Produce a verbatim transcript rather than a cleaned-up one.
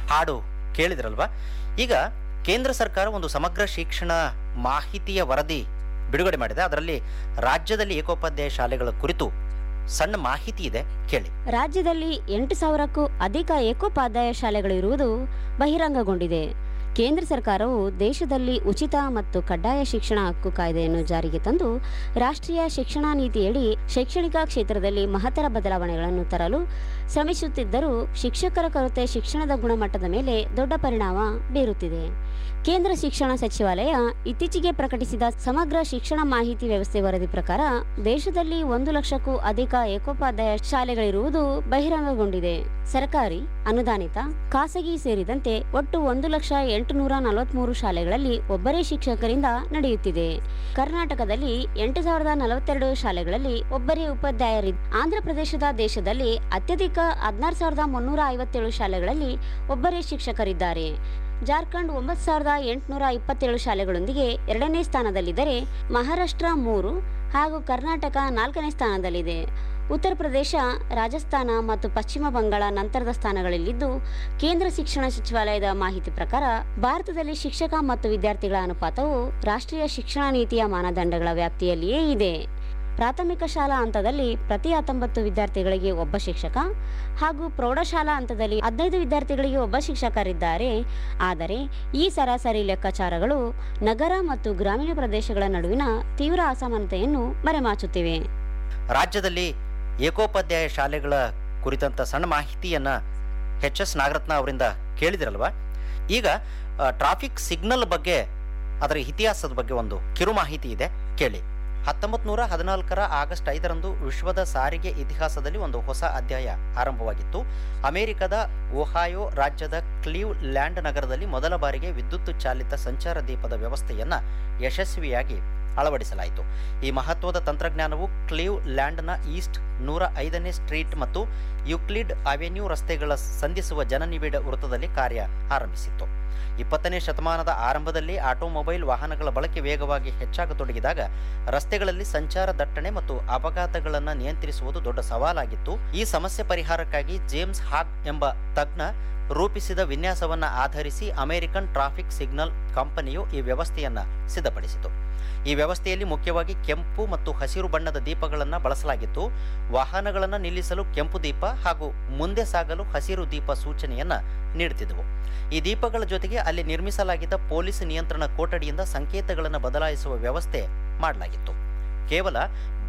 ಹಾಡು ಕೇಳಿದ್ರಲ್ವಾ? ಈಗ ಕೇಂದ್ರ ಸರ್ಕಾರ ಒಂದು ಸಮಗ್ರ ಶಿಕ್ಷಣ ಮಾಹಿತಿಯ ವರದಿ ಬಿಡುಗಡೆ ಮಾಡಿದೆ. ಅದರಲ್ಲಿ ರಾಜ್ಯದಲ್ಲಿ ಏಕೋಪಾಧ್ಯಾಯ ಶಾಲೆಗಳ ಕುರಿತು ಸಣ್ಣ ಮಾಹಿತಿ ಇದೆ, ಕೇಳಿ. ರಾಜ್ಯದಲ್ಲಿ ಎಂಟು ಸಾವಿರಕ್ಕೂ ಅಧಿಕ ಏಕೋಪಾಧ್ಯಾಯ ಶಾಲೆಗಳು ಇರುವುದು ಬಹಿರಂಗಗೊಂಡಿದೆ. ಕೇಂದ್ರ ಸರ್ಕಾರವು ದೇಶದಲ್ಲಿ ಉಚಿತ ಮತ್ತು ಕಡ್ಡಾಯ ಶಿಕ್ಷಣ ಹಕ್ಕು ಕಾಯ್ದೆಯನ್ನು ಜಾರಿಗೆ ತಂದು ರಾಷ್ಟ್ರೀಯ ಶಿಕ್ಷಣ ನೀತಿಯಡಿ ಶೈಕ್ಷಣಿಕ ಕ್ಷೇತ್ರದಲ್ಲಿ ಮಹತ್ತರ ಬದಲಾವಣೆಗಳನ್ನು ತರಲು ಶ್ರಮಿಸುತ್ತಿದ್ದರೂ ಶಿಕ್ಷಕರ ಕೊರತೆ ಶಿಕ್ಷಣದ ಗುಣಮಟ್ಟದ ಮೇಲೆ ದೊಡ್ಡ ಪರಿಣಾಮ ಬೀರುತ್ತಿದೆ. ಕೇಂದ್ರ ಶಿಕ್ಷಣ ಸಚಿವಾಲಯ ಇತ್ತೀಚೆಗೆ ಪ್ರಕಟಿಸಿದ ಸಮಗ್ರ ಶಿಕ್ಷಣ ಮಾಹಿತಿ ವ್ಯವಸ್ಥೆ ವರದಿ ಪ್ರಕಾರ ದೇಶದಲ್ಲಿ ಒಂದು ಲಕ್ಷಕ್ಕೂ ಅಧಿಕ ಏಕೋಪಾಧ್ಯಾಯ ಶಾಲೆಗಳಿರುವುದು ಬಹಿರಂಗಗೊಂಡಿದೆ. ಸರ್ಕಾರಿ, ಅನುದಾನಿತ, ಖಾಸಗಿ ಸೇರಿದಂತೆ ಒಟ್ಟು ಒಂದು ಲಕ್ಷ ಎಂಟುನೂರ ನಲವತ್ಮೂರು ಶಾಲೆಗಳಲ್ಲಿ ಒಬ್ಬರೇ ಶಿಕ್ಷಕರಿಂದ ನಡೆಯುತ್ತಿದೆ. ಕರ್ನಾಟಕದಲ್ಲಿ ಎಂಟು ಸಾವಿರದ ನಲವತ್ತೆರಡು ಶಾಲೆಗಳಲ್ಲಿ ಒಬ್ಬರೇ ಉಪಾಧ್ಯಾಯರಿದ್ದು, ಆಂಧ್ರಪ್ರದೇಶದ ದೇಶದಲ್ಲಿ ಅತ್ಯಧಿಕ ಹದಿನಾರು ಸಾವಿರದ ಮುನ್ನೂರ ಐವತ್ತೇಳು ಶಾಲೆಗಳಲ್ಲಿ ಒಬ್ಬರೇ ಶಿಕ್ಷಕರಿದ್ದಾರೆ. ಜಾರ್ಖಂಡ್ ಒಂಬತ್ತು ಸಾವಿರದ ಎಂಟುನೂರ ಇಪ್ಪತ್ತೇಳು ಶಾಲೆಗಳೊಂದಿಗೆ ಎರಡನೇ ಸ್ಥಾನದಲ್ಲಿದ್ದರೆ ಮಹಾರಾಷ್ಟ್ರ ಮೂರು ಹಾಗೂ ಕರ್ನಾಟಕ ನಾಲ್ಕನೇ ಸ್ಥಾನದಲ್ಲಿದೆ. ಉತ್ತರ ಪ್ರದೇಶ, ರಾಜಸ್ಥಾನ ಮತ್ತು ಪಶ್ಚಿಮ ಬಂಗಾಳ ನಂತರದ ಸ್ಥಾನಗಳಲ್ಲಿದ್ದು, ಕೇಂದ್ರ ಶಿಕ್ಷಣ ಸಚಿವಾಲಯದ ಮಾಹಿತಿ ಪ್ರಕಾರ ಭಾರತದಲ್ಲಿ ಶಿಕ್ಷಕ ಮತ್ತು ವಿದ್ಯಾರ್ಥಿಗಳ ಅನುಪಾತವು ರಾಷ್ಟ್ರೀಯ ಶಿಕ್ಷಣ ನೀತಿಯ ಮಾನದಂಡಗಳ ವ್ಯಾಪ್ತಿಯಲ್ಲಿಯೇ ಇದೆ. ಪ್ರಾಥಮಿಕ ಶಾಲಾ ಹಂತದಲ್ಲಿ ಪ್ರತಿ ಹತ್ತೊಂಬತ್ತು ವಿದ್ಯಾರ್ಥಿಗಳಿಗೆ ಒಬ್ಬ ಶಿಕ್ಷಕ ಹಾಗೂ ಪ್ರೌಢಶಾಲಾ ಹಂತದಲ್ಲಿ ಹದಿನೈದು ವಿದ್ಯಾರ್ಥಿಗಳಿಗೆ ಒಬ್ಬ ಶಿಕ್ಷಕರಿದ್ದಾರೆ. ಆದರೆ ಈ ಸರಾಸರಿ ಲೆಕ್ಕಾಚಾರಗಳು ನಗರ ಮತ್ತು ಗ್ರಾಮೀಣ ಪ್ರದೇಶಗಳ ನಡುವಿನ ತೀವ್ರ ಅಸಮಾನತೆಯನ್ನು ಮರೆಮಾಚುತ್ತಿವೆ. ರಾಜ್ಯದಲ್ಲಿ ಏಕೋಪಾಧ್ಯಾಯ ಶಾಲೆಗಳ ಕುರಿತಂತ ಸಣ್ಣ ಮಾಹಿತಿಯನ್ನ ಎಚ್ ಎಸ್ ನಾಗರತ್ನ ಅವರಿಂದ ಕೇಳಿದಿರಲ್ವಾ? ಈಗ ಟ್ರಾಫಿಕ್ ಸಿಗ್ನಲ್ ಬಗ್ಗೆ, ಅದರ ಇತಿಹಾಸದ ಬಗ್ಗೆ ಒಂದು ಕಿರು ಮಾಹಿತಿ ಇದೆ, ಕೇಳಿ. ಹತ್ತೊಂಬತ್ತು ನೂರ ಹದಿನಾಲ್ಕರ ಆಗಸ್ಟ್ ಐದರಂದು ವಿಶ್ವದ ಸಾರಿಗೆ ಇತಿಹಾಸದಲ್ಲಿ ಒಂದು ಹೊಸ ಅಧ್ಯಾಯ ಆರಂಭವಾಗಿತ್ತು. ಅಮೆರಿಕದ ಒಹಾಯೋ ರಾಜ್ಯದ ಕ್ಲೀವ್ ಲ್ಯಾಂಡ್ ನಗರದಲ್ಲಿ ಮೊದಲ ಬಾರಿಗೆ ವಿದ್ಯುತ್ ಚಾಲಿತ ಸಂಚಾರ ದೀಪದ ವ್ಯವಸ್ಥೆಯನ್ನು ಯಶಸ್ವಿಯಾಗಿ ಅಳವಡಿಸಲಾಯಿತು. ಈ ಮಹತ್ವದ ತಂತ್ರಜ್ಞಾನವು ಕ್ಲೀವ್ ಲ್ಯಾಂಡ್ನ ಈಸ್ಟ್ ನೂರ ಐದನೇ ಸ್ಟ್ರೀಟ್ ಮತ್ತು ಯುಕ್ಲಿಡ್ ಅವೆನ್ಯೂ ರಸ್ತೆಗಳ ಸಂಧಿಸುವ ಜನನಿಬಿಡ ವೃತ್ತದಲ್ಲಿ ಕಾರ್ಯ ಆರಂಭಿಸಿತ್ತು. ಇಪ್ಪತ್ತನೇ ಶತಮಾನದ ಆರಂಭದಲ್ಲಿ ಆಟೋಮೊಬೈಲ್ ವಾಹನಗಳ ಬಳಕೆ ವೇಗವಾಗಿ ಹೆಚ್ಚಾಗತೊಡಗಿದಾಗ ರಸ್ತೆಗಳಲ್ಲಿ ಸಂಚಾರ ದಟ್ಟಣೆ ಮತ್ತು ಅಪಘಾತಗಳನ್ನು ನಿಯಂತ್ರಿಸುವುದು ದೊಡ್ಡ ಸವಾಲಾಗಿತ್ತು. ಈ ಸಮಸ್ಯೆ ಪರಿಹಾರಕ್ಕಾಗಿ ಜೇಮ್ಸ್ ಹಾಗ್ ಎಂಬ ತಜ್ಞ ರೂಪಿಸಿದ ವಿನ್ಯಾಸವನ್ನು ಆಧರಿಸಿ ಅಮೆರಿಕನ್ ಟ್ರಾಫಿಕ್ ಸಿಗ್ನಲ್ ಕಂಪನಿಯು ಈ ವ್ಯವಸ್ಥೆಯನ್ನು ಸಿದ್ಧಪಡಿಸಿತು. ಈ ವ್ಯವಸ್ಥೆಯಲ್ಲಿ ಮುಖ್ಯವಾಗಿ ಕೆಂಪು ಮತ್ತು ಹಸಿರು ಬಣ್ಣದ ದೀಪಗಳನ್ನು ಬಳಸಲಾಗಿತ್ತು. ವಾಹನಗಳನ್ನು ನಿಲ್ಲಿಸಲು ಕೆಂಪು ದೀಪ ಹಾಗೂ ಮುಂದೆ ಸಾಗಲು ಹಸಿರು ದೀಪ ಸೂಚನೆಯನ್ನು ನೀಡುತ್ತಿದ್ದವು. ಈ ದೀಪಗಳ ಜೊತೆಗೆ ಅಲ್ಲಿ ನಿರ್ಮಿಸಲಾಗಿದ್ದ ಪೊಲೀಸ್ ನಿಯಂತ್ರಣ ಕೊಠಡಿಯಿಂದ ಸಂಕೇತಗಳನ್ನು ಬದಲಾಯಿಸುವ ವ್ಯವಸ್ಥೆ ಮಾಡಲಾಗಿತ್ತು. ಕೇವಲ